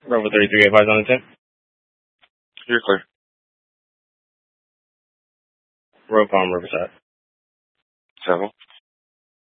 Rover 33, advise on the 10. You're clear. Road Palm, Riverside. 7.